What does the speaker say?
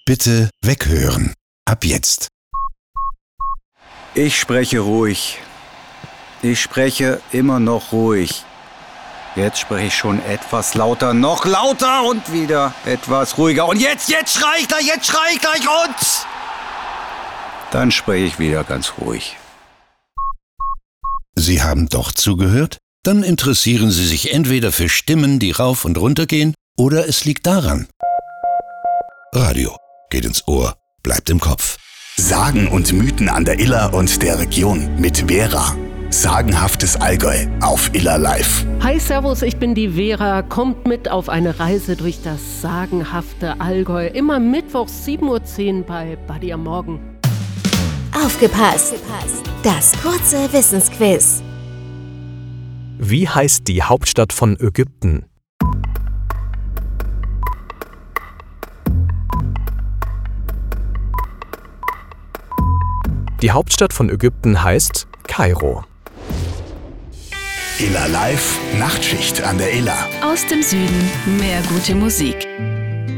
Bitte weghören. Ab jetzt. Ich spreche ruhig. Ich spreche immer noch ruhig. Jetzt spreche ich schon etwas lauter, noch lauter und wieder etwas ruhiger. Und jetzt schrei ich gleich und dann spreche ich wieder ganz ruhig. Sie haben doch zugehört? Dann interessieren Sie sich entweder für Stimmen, die rauf und runter gehen, oder es liegt daran. Radio geht ins Ohr, bleibt im Kopf. Sagen und Mythen an der Iller und der Region mit Vera. Sagenhaftes Allgäu auf Iller Live. Hi, servus, ich bin die Vera. Kommt mit auf eine Reise durch das sagenhafte Allgäu. Immer mittwochs 7:10 Uhr bei Buddy am Morgen. Aufgepasst! Das kurze Wissensquiz. Wie heißt die Hauptstadt von Ägypten? Die Hauptstadt von Ägypten heißt Kairo. Iller Live, Nachtschicht an der Iller. Aus dem Süden mehr gute Musik.